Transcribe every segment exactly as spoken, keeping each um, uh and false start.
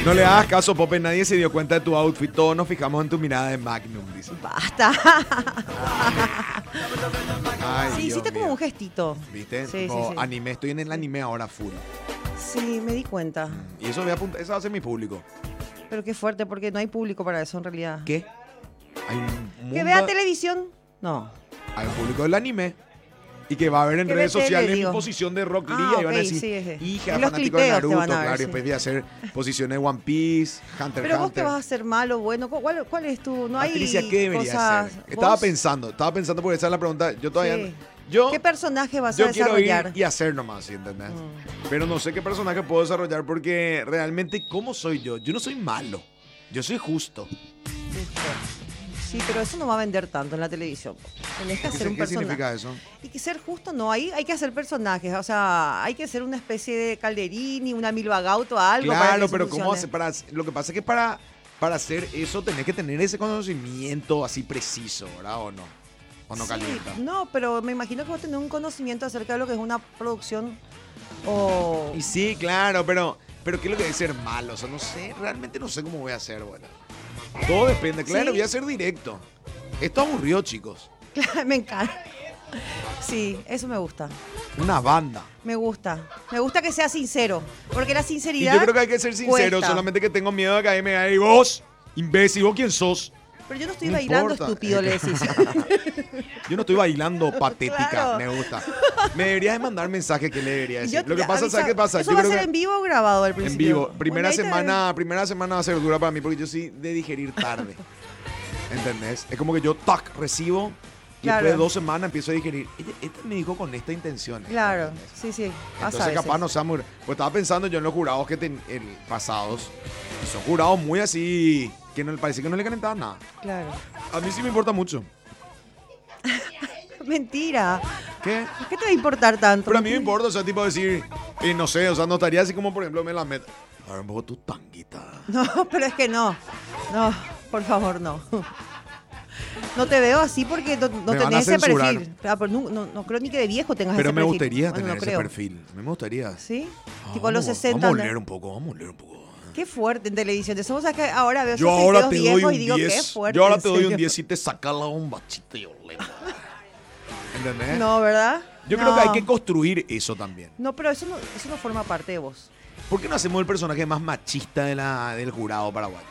No le hagas caso, Pope, nadie se dio cuenta de tu outfit. Todos nos fijamos en tu mirada de Magnum, dice. Basta. Ay, Sí, Dios hiciste como mío. un gestito. ¿Viste? Sí, Tipo, sí, sí. anime, estoy en el anime ahora full. Sí, me di cuenta. Y eso voy a apuntar, eso va a ser mi público. Pero qué fuerte, porque no hay público para eso en realidad. ¿Qué? Hay un mundo, Que vea televisión, no. hay un público del anime. Y que va a ver en Que ve redes tele, sociales mi digo. posición de Rock Lee. Ah, y van a ok, decir, sí, ese. hija, Y los fanático de clipeos te Naruto, van a ver, claro. Y sí. después voy a hacer posiciones de One Piece, Hunter Pero x vos te Hunter. vas a hacer malo, bueno. ¿Cuál, cuál es tu...? No hay Patricia, ¿qué debería cosas... hacer? Estaba ¿Vos? pensando, estaba pensando porque esa es la pregunta. Yo todavía... Sí. Yo, ¿Qué personaje vas yo a quiero desarrollar? ir y hacer nomás, ¿sí? ¿Entendés? Mm. Pero no sé qué personaje puedo desarrollar porque realmente, ¿cómo soy yo? Yo no soy malo. Yo soy justo. Justo. Sí, pero eso no va a vender tanto en la televisión. Tenés que ¿Qué, hacer un qué personaje. significa eso? Y que ser justo, no, ahí hay que hacer personajes. O sea, hay que ser una especie de Calderini, una Milva Gauto, algo para que Claro, eso pero ¿cómo funcione. hace? Para, lo que pasa es que para, para hacer eso tenés que tener ese conocimiento así preciso, ¿verdad? ¿O no? ¿O no Sí, calienta? no, pero me imagino que vos tenés un conocimiento acerca de lo que es una producción o... Y sí, claro, pero, pero ¿qué es lo que es ser malo? O sea, no sé, realmente no sé cómo voy a hacer, bueno. Todo depende, claro, ¿Sí? voy a ser directo. Esto aburrió, chicos. me encanta. Sí, eso me gusta. Una banda. Me gusta. Me gusta que sea sincero. Porque la Y sinceridad. yo creo que hay que ser sincero, cuesta. solamente que tengo miedo de que ahí me digan, "Ey, vos, imbécil, ¿vos quién sos? Pero yo no estoy No bailando importa. estúpido, le decís. Yo no estoy bailando patética, Claro. me gusta. Me deberías de mandar mensaje que le debería decir. Yo- Lo que pasa, avisa- ¿sabes qué pasa? ¿Eso Yo va a creo ser que en vivo o grabado al en principio? vivo. Primera Bueno, ahí te- semana, primera semana va a ser dura para mí porque yo soy de digerir tarde. ¿Entendés? Es como que yo, tac, recibo y Claro. después de dos semanas empiezo a digerir. Ella- Esta me dijo con esta intención. Claro, ¿entendés? sí, sí. pasa a Entonces capaz veces. no sea muy... Pues estaba pensando yo en los jurados que ten, el, pasados. Y son jurados muy así, que no, parece que no le calentaban nada. Claro. A mí sí me importa mucho. Mentira. ¿Qué? ¿Qué te va a importar tanto? Pero a mí me importa, o sea, tipo decir, eh, no sé, o sea, no estaría así como, por ejemplo, me la meto. A ver, un poco tu tanguita. No, pero es que no. No, por favor, no. No te veo así porque no, no Me van a tenés ese censurar. perfil. Ah, pero no, no- no creo ni que de viejo tengas Pero ese me perfil. gustaría Bueno, tener no ese creo. perfil. A mí me gustaría. ¿Sí? Ah, Tipo a los vamos- sesenta. Vamos a ¿no? leer un poco, vamos a leer un poco. Qué fuerte en televisión. Eso, o sea, que ahora veo Yo esos ahora videos te doy viejos un y digo, qué diez. fuerte. Yo ahora en te doy un serio. diez y te saca la bombachita y olema. ¿Entendés? No, ¿verdad? Yo No. creo que hay que construir eso también. No, pero eso no, eso no forma parte de vos. ¿Por qué no hacemos el personaje más machista de la, del jurado paraguayo?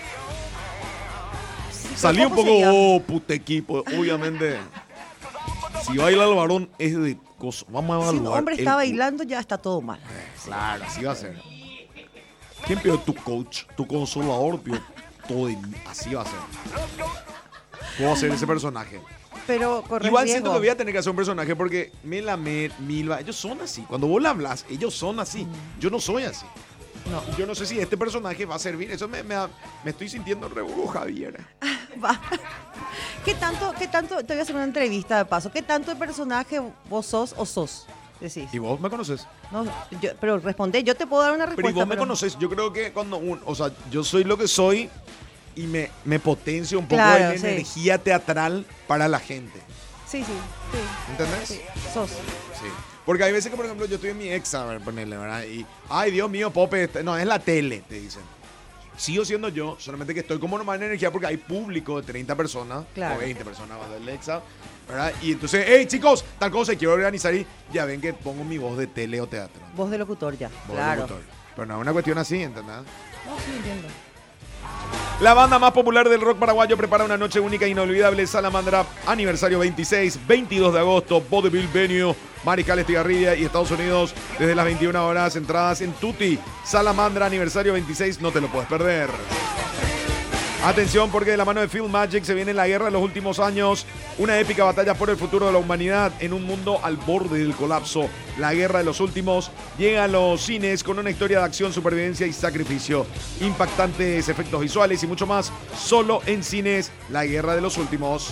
Salí un ¿Cómo poco, sería? oh, putequi, pues, obviamente. Si baila el varón es de cosa. Vamos a Si evaluar. un hombre el está pu- bailando, ya está todo mal. Claro, así va a ser. ¿Quién pidió tu coach? Tu consolador pidió todo de mí. Así va a ser. Puedo hacer ese personaje. Pero corres Igual riesgo. siento que voy a tener que hacer un personaje porque Melamed, Milva, ellos son así. Cuando vos le hablas, ellos son así. Yo no soy así. No. Yo no sé si este personaje va a servir. Eso me, me, da- me estoy sintiendo re Hugo Javier. Va. ¿Qué tanto, qué tanto, te voy a hacer una entrevista de paso, qué tanto de personaje vos sos o sos? Decís. ¿Y vos me conoces? No, yo- pero responde, yo te puedo dar una Pero respuesta. y vos me conoces. Yo creo que cuando un... O sea, yo soy lo que soy y me, me potencio un poco Claro, en sí. energía teatral para la gente. Sí, sí, sí. ¿Entendés? sí, sos. Sí. Porque hay veces que, por ejemplo, yo estoy en mi ex, a ver, ponerle, ¿verdad? Y, ay, Dios mío, Pope, este- no, es la tele, te dicen. Sigo siendo yo, solamente que estoy como normal en energía porque hay público de treinta personas, Claro. o veinte personas más del Exa, ¿verdad? Y entonces, hey, chicos, tal cosa, quiero organizar y ya ven que pongo mi voz de tele o teatro. Voz de locutor ya. Voz de claro. locutor. Pero no es una cuestión así, ¿entendés? No, sí, entiendo. La banda más popular del rock paraguayo prepara una noche única e inolvidable. Salamandra, aniversario veintiséis, veintidós de agosto, Vodevil Venue, Mariscal Estigarribia y Estados Unidos desde las veintiuna horas. Entradas en Tutti. Salamandra, aniversario veintiséis, no te lo puedes perder. Atención porque de la mano de Film Magic se viene la guerra de los últimos años, una épica batalla por el futuro de la humanidad en un mundo al borde del colapso. La guerra de los últimos llega a los cines con una historia de acción, supervivencia y sacrificio, impactantes efectos visuales y mucho más, solo en cines, la guerra de los últimos.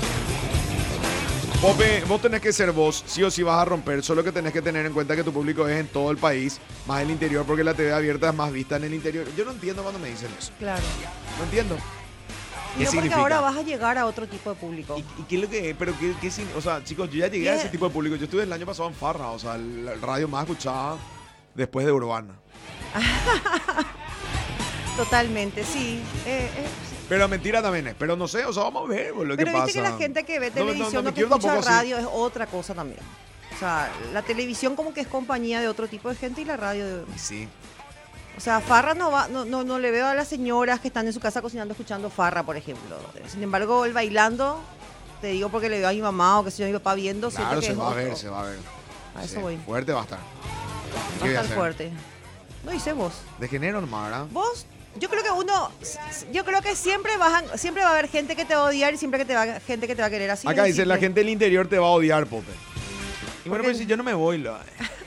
Pope, vos tenés que ser vos, sí o sí vas a romper, solo que tenés que tener en cuenta que tu público es en todo el país, más el interior, porque la T V abierta es más vista en el interior. Yo no entiendo cuando me dicen eso, Claro. no entiendo. Y ¿Qué no porque significa? ahora vas a llegar a otro tipo de público. ¿Y, y qué es lo que es? Pero qué, qué sin- o sea, chicos, yo ya llegué a ¿Qué? ese tipo de público. Yo estuve el año pasado en Farra, o sea, el, el radio más escuchada después de Urbana. Totalmente, sí. Eh, eh, Pero mentira también es. Pero no sé, o sea, vamos a ver lo que Pero pasa. viste que la gente que ve No, no, no, televisión no o que quiero escucha tampoco así. radio es otra cosa también. O sea, la televisión como que es compañía de otro tipo de gente y la radio de... Sí. O sea, farra no va, no, no, no le veo a las señoras que están en su casa cocinando escuchando farra, por ejemplo. Sin embargo, el bailando, te digo porque le veo a mi mamá o que si yo a mi papá viendo, siento Claro, que se es va a otro. ver, se va a ver. A eso Sí, voy. Fuerte va a estar. ¿Y Va qué a voy a estar hacer? fuerte. No hice vos. De género nomás, ¿verdad? Vos, yo creo que uno, yo creo que siempre vas a- siempre va a haber gente que te va a odiar y siempre que te va gente que te va a querer así. Acá de dice, la simple. gente del interior te va a odiar, Pope. Y bueno, qué? pues si yo no me voy, lo...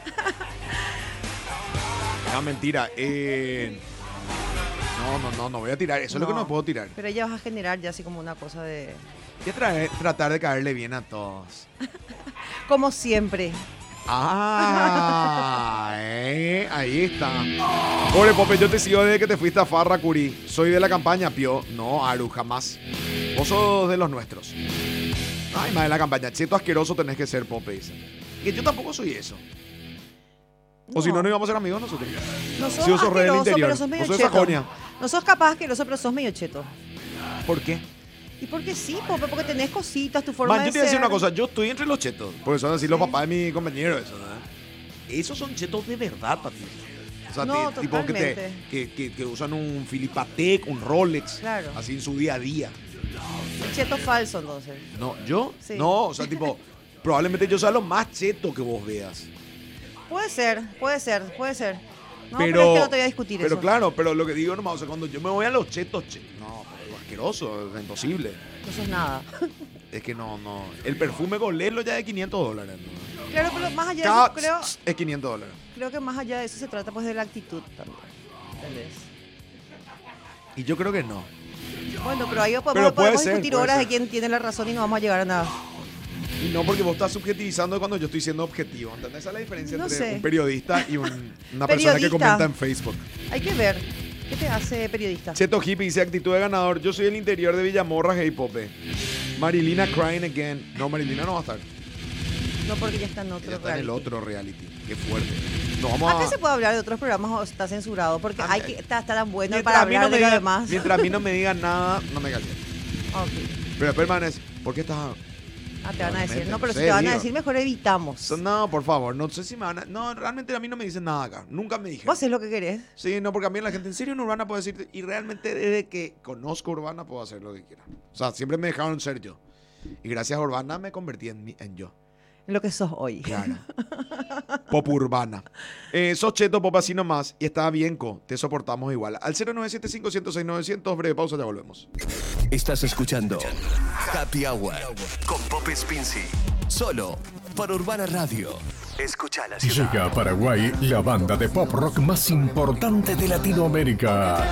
No, mentira. Eh... No, no, no, no voy a tirar. Eso es lo que no puedo tirar. Pero ella vas a generar ya así como una cosa de... Voy a traer- tratar de caerle bien a todos. Como siempre. Ah, eh, ahí está. Pobre Pope, yo te sigo desde que te fuiste a Farra, Curí. Soy de la campaña, Pio. No, Aru, jamás. Vos sos de los nuestros. Ay, más de la campaña. Cheto asqueroso tenés que ser, Pope, dice. Que yo tampoco soy eso. O si no, no íbamos a ser amigos nosotros. No sos Si vos sos re del asqueroso, interior. pero sos medio Vos sos de cheto. Sajonia. No sos capaz asqueroso, pero sos medio cheto. ¿Por qué? Y porque sí, Pope, porque tenés cositas, tu forma Man, de yo te voy a decir ser. una cosa. Yo estoy entre los chetos. Porque son así los Sí. papás de mi compañero. Eso, ¿no? Esos son chetos de verdad, papi. O sea, No, te- tipo que, te- totalmente. que, que, que usan un Filipatec, un Rolex. Claro. Así en su día a día. Cheto falso, entonces. No, ¿yo? Sí. No, o sea, tipo, probablemente yo sea lo más cheto que vos veas. Puede ser, puede ser, puede ser. No, pero, pero, es que no te voy a discutir Pero eso. claro, pero lo que digo nomás, o sea, cuando yo me voy a los chetos, che- no, pero lo asqueroso, es imposible. No sos nada. Es que no, no. El perfume Golelo ya de quinientos dólares. ¿no? Claro, pero más allá de Cada eso, creo, es quinientos dólares. creo que más allá de eso se trata pues de la actitud también. ¿Entendés? Y yo creo que no. Bueno, pero ahí podemos, Pero puede podemos ser, discutir puede horas ser. de quién tiene la razón y no vamos a llegar a nada. Y no porque vos estás subjetivizando cuando yo estoy siendo objetivo. ¿Entendés? Esa es la diferencia No entre sé. un periodista y un- una persona que Periodista. comenta en Facebook. Hay que ver. ¿Qué te hace periodista? Cheto Hippie dice actitud de ganador. Yo soy del interior de Villamorra, hey Pope. Marilina crying again. No, Marilina no va a estar. No, porque ya está en otro Ella está en el reality. otro reality. Qué fuerte. Nos vamos Acá a... se puede hablar de otros programas o está censurado porque Ah, hay eh, que está, está tan bueno Mientras para a mí no hablar me de lo digan- demás. Mientras a mí no me digan nada, no me caliento. Ok. Pero después me van a decir, ¿por qué estás...? Ah, te van a decir. Realmente, No, pero no si sé, te van a digo. decir, mejor evitamos. So, No, por favor, no sé si me van a... No, realmente a mí no me dicen nada acá. Nunca me dijeron. Vos haces lo que querés. Sí, no, porque a mí la gente en serio en Urbana puede decir... Y realmente desde que conozco Urbana puedo hacer lo que quiera. O sea, siempre me dejaron ser yo. Y gracias a Urbana me convertí en, mi- en yo. En lo que sos hoy. Claro. Pop Urbana. Eh, sos cheto, pop así nomás. Y está bien, co. Te soportamos igual. Al cero nueve siete cinco, cero seis, novecientos. Breve pausa, ya volvemos. Estás escuchando Happy Hour con Pope Spincy. Solo por Urbana Radio. Escucha la ciudad. Llega a Paraguay la banda de pop rock más importante de Latinoamérica.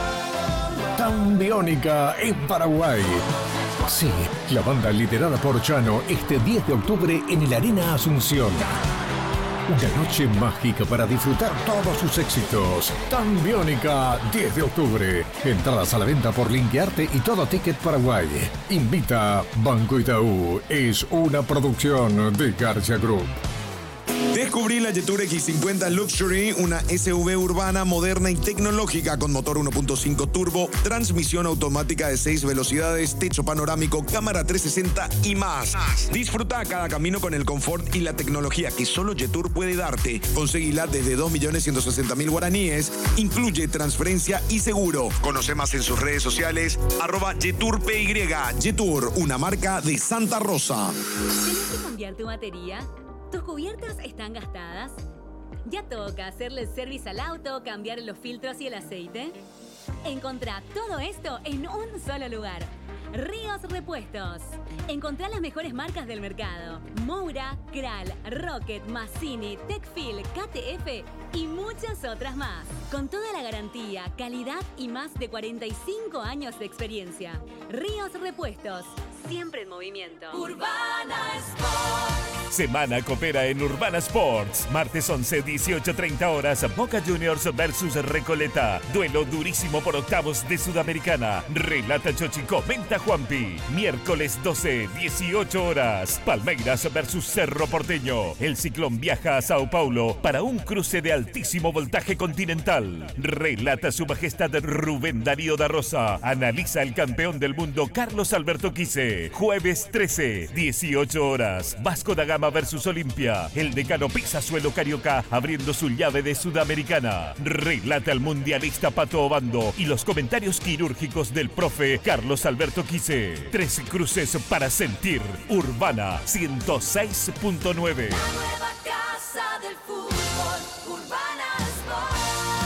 Tan Biónica en Paraguay. Sí, la banda liderada por Chano este diez de octubre en el Arena Asunción. Una noche mágica para disfrutar todos sus éxitos. Tan Biónica, diez de octubre. Entradas a la venta por Linkearte y Todo Ticket Paraguay. Invita Banco Itaú. Es una producción de García Group. Descubrí la Jetour equis cincuenta Luxury, una S U V urbana, moderna y tecnológica con motor uno punto cinco turbo, transmisión automática de seis velocidades, techo panorámico, cámara trescientos sesenta y más. Disfruta cada camino con el confort y la tecnología que solo Jetour puede darte. Conseguila desde dos millones ciento sesenta mil guaraníes. Incluye transferencia y seguro. Conoce más en sus redes sociales, arroba JetourPY. Jetour, una marca de Santa Rosa. ¿Tenés que cambiar tu batería? ¿Tus cubiertas están gastadas? ¿Ya toca hacerle service al auto, cambiar los filtros y el aceite? Encontrá todo esto en un solo lugar. Ríos Repuestos. Encontrá las mejores marcas del mercado. Moura, Kral, Rocket, Massini, Techfil, K T F y muchas otras más. Con toda la garantía, calidad y más de cuarenta y cinco años de experiencia. Ríos Repuestos. Siempre en movimiento. Urbana Sport. Semana Copera en Urbana Sports. Martes once, dieciocho treinta horas. Boca Juniors versus Recoleta. Duelo durísimo por octavos de Sudamericana. Relata Chochi, comenta Juanpi. Miércoles doce, dieciocho horas. Palmeiras versus Cerro Porteño. El Ciclón viaja a Sao Paulo para un cruce de altísimo voltaje continental. Relata Su Majestad Rubén Darío da Rosa. Analiza el campeón del mundo Carlos Alberto Quise. Jueves trece, dieciocho horas. Vasco da Gama versus Olimpia. El decano pisa suelo carioca abriendo su llave de Sudamericana. Relata el mundialista Pato Obando y los comentarios quirúrgicos del profe Carlos Alberto Quise. Tres cruces para sentir. Urbana ciento seis punto nueve. Nueva casa del fútbol, Urbana Sport.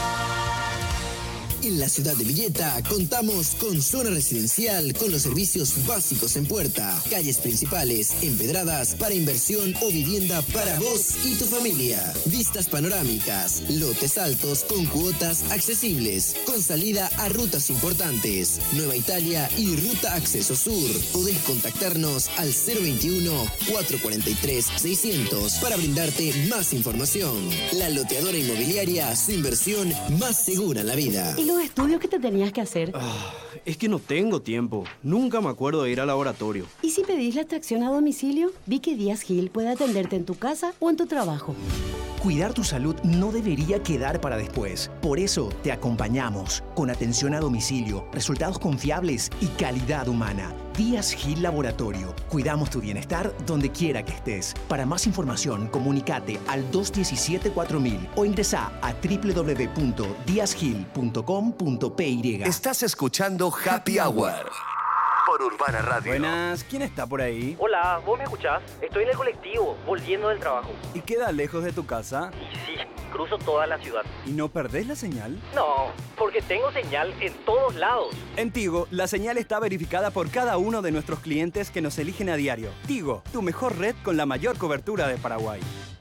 En la ciudad de Villeta contamos con zona residencial con los servicios básicos en puerta, calles principales, empedradas para inversión o vivienda para vos y tu familia. Vistas panorámicas, lotes altos con cuotas accesibles, con salida a rutas importantes, Nueva Italia y Ruta Acceso Sur. Podés contactarnos al cero veintiuno, cuatrocientos cuarenta y tres, seiscientos para brindarte más información. La Loteadora Inmobiliaria, su inversión más segura en la vida. ¿Y los estudios que te tenías que hacer? Ah, es que no tengo tiempo. Nunca me acuerdo de ir al laboratorio. ¿Y si pedís la extracción a domicilio? Vi que Díaz Gil puede atenderte en tu casa o en tu trabajo. Cuidar tu salud no debería quedar para después. Por eso te acompañamos con atención a domicilio, resultados confiables y calidad humana. Díaz Gil Laboratorio. Cuidamos tu bienestar donde quiera que estés. Para más información, comunicate al dos uno siete, cuatro mil o ingresa a doble u doble u doble u punto díaz gil punto com punto p y. Estás escuchando Happy Hour por Urbana Radio. Buenas, ¿quién está por ahí? Hola, ¿vos me escuchás? Estoy en el colectivo, volviendo del trabajo. ¿Y queda lejos de tu casa? Y sí, cruzo toda la ciudad. ¿Y no perdés la señal? No, porque tengo señal en todos lados. En Tigo, la señal está verificada por cada uno de nuestros clientes que nos eligen a diario. Tigo, tu mejor red con la mayor cobertura de Paraguay.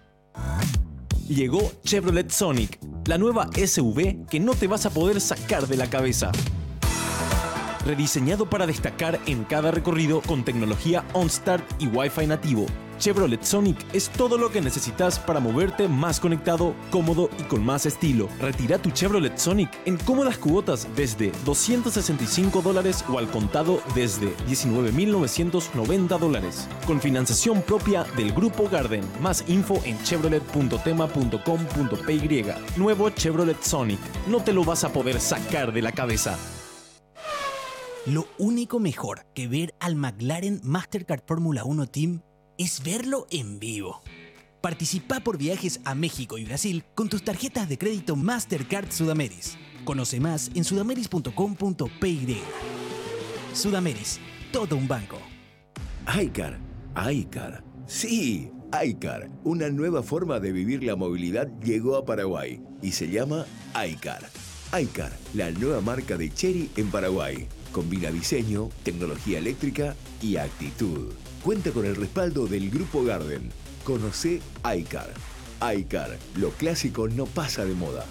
Llegó Chevrolet Sonic, la nueva S U V que no te vas a poder sacar de la cabeza. Rediseñado para destacar en cada recorrido con tecnología OnStart y Wi-Fi nativo, Chevrolet Sonic es todo lo que necesitas para moverte más conectado, cómodo y con más estilo. Retira tu Chevrolet Sonic en cómodas cuotas desde doscientos sesenta y cinco dólares o al contado desde diecinueve mil novecientos noventa dólares. Con financiación propia del Grupo Garden. Más info en chevrolet punto tema punto com punto p y. Nuevo Chevrolet Sonic. No te lo vas a poder sacar de la cabeza. Lo único mejor que ver al McLaren Mastercard Fórmula uno Team es verlo en vivo. Participa por viajes a México y Brasil con tus tarjetas de crédito Mastercard Sudameris. Conoce más en sudameris punto com punto p y. Sudameris, todo un banco. iCar, iCar. Sí, iCar. Una nueva forma de vivir la movilidad llegó a Paraguay y se llama iCar. iCar, la nueva marca de Chery en Paraguay. Combina diseño, tecnología eléctrica y actitud. Cuenta con el respaldo del Grupo Garden. Conoce iCar. iCar, lo clásico no pasa de moda.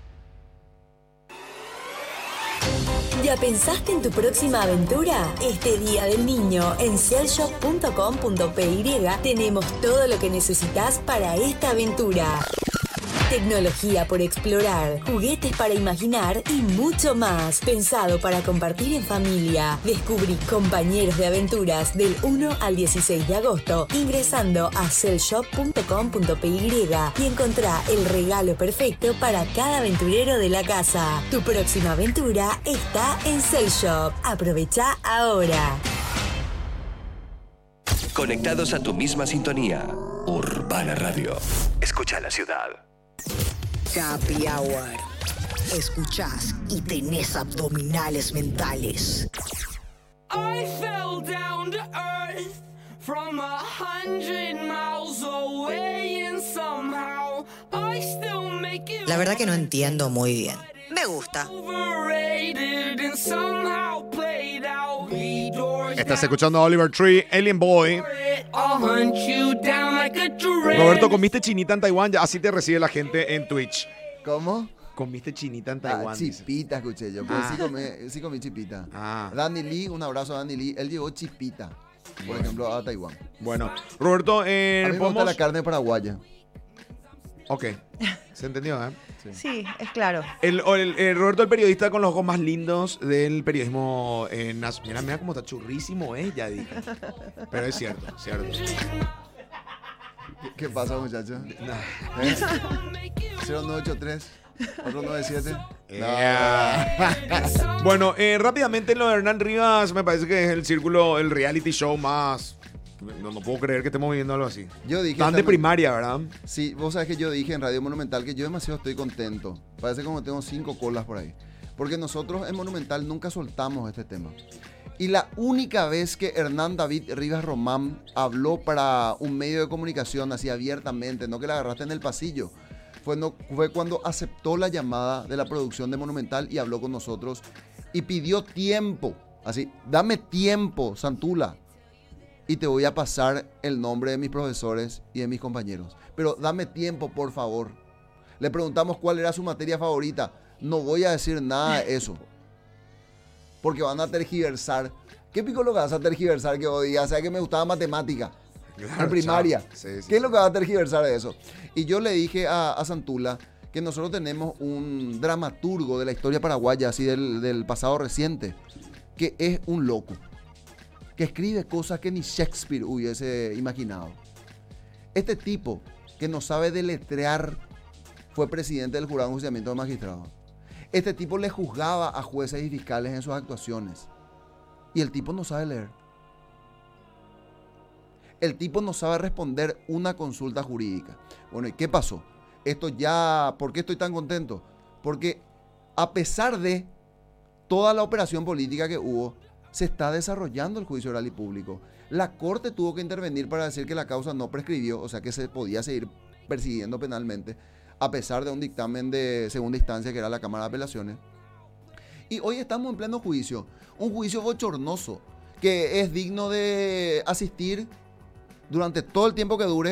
¿Ya pensaste en tu próxima aventura? Este Día del Niño en cellshop punto com punto p y tenemos todo lo que necesitas para esta aventura. Tecnología por explorar, juguetes para imaginar y mucho más. Pensado para compartir en familia. Descubrí compañeros de aventuras del uno al dieciséis de agosto ingresando a cellshop punto com punto p y y encontrá el regalo perfecto para cada aventurero de la casa. Tu próxima aventura está en Cellshop. Aprovecha ahora. Conectados a tu misma sintonía. Urbana Radio. Escucha la ciudad. Happy Hour. Escuchás y tenés abdominales mentales. I fell down to earth from a hundred miles away and somehow I still make it. La verdad que no entiendo muy bien. Me gusta. Estás escuchando a Oliver Tree, Alien Boy. Roberto, ¿comiste chinita en Taiwán? Ya así te recibe la gente en Twitch. ¿Cómo? ¿Comiste chinita en Taiwán? Ah, chipita, escuché yo. Pues Ah. sí, comí, sí comí chipita. Ah. Danny Lee, un abrazo a Danny Lee. Él llevó chipita. por ejemplo, a Taiwán. Bueno, Roberto, eh, a mí me gusta podemos- la carne paraguaya. Ok, se entendió, ¿eh? Sí, es claro. El, o el- el Roberto, el periodista con los ojos más lindos del periodismo eh, nas- Mira, mira cómo está churrísimo, ¿eh? Ya dije. Pero es cierto, cierto. ¿Qué, qué pasa, muchachos? ¿Eh? cero nueve ocho tres, cuatro nueve siete. Yeah. Bueno, eh, rápidamente lo de Hernán Rivas me parece que es el círculo, el reality show más... No, no puedo creer que estemos viviendo algo así. Yo dije Tan de también- primaria, ¿verdad? Sí, vos sabés que yo dije en Radio Monumental que yo demasiado estoy contento. Parece como tengo cinco colas por ahí. Porque nosotros en Monumental nunca soltamos este tema. Y la única vez que Hernán David Rivas Román habló para un medio de comunicación así abiertamente, no que la agarraste en el pasillo, fue, no, fue cuando aceptó la llamada de la producción de Monumental y habló con nosotros y pidió tiempo. Así, dame tiempo, Santula. Y te voy a pasar el nombre de mis profesores y de mis compañeros. Pero dame tiempo, por favor. Le preguntamos cuál era su materia favorita. No voy a decir nada de eso. Porque van a tergiversar. ¿Qué pico lo que vas a tergiversar que vos digas? O sea, que me gustaba matemática. Claro, en primaria. chao. Sí, sí, ¿Qué es lo que va a tergiversar de eso? Y yo le dije a, a Santula que nosotros tenemos un dramaturgo de la historia paraguaya, así del, del pasado reciente, que es un loco. Que escribe cosas que ni Shakespeare hubiese imaginado. Este tipo, que no sabe deletrear, fue presidente del jurado de enjuiciamiento de magistrados. Este tipo le juzgaba a jueces y fiscales en sus actuaciones. Y el tipo no sabe leer. El tipo no sabe responder una consulta jurídica. Bueno, ¿y qué pasó? Esto ya, ¿por qué estoy tan contento? Porque a pesar de toda la operación política que hubo, se está desarrollando el juicio oral y público. La Corte tuvo que intervenir para decir que la causa no prescribió, o sea que se podía seguir persiguiendo penalmente, a pesar de un dictamen de segunda instancia que era la Cámara de Apelaciones. Y hoy estamos en pleno juicio, un juicio bochornoso, que es digno de asistir durante todo el tiempo que dure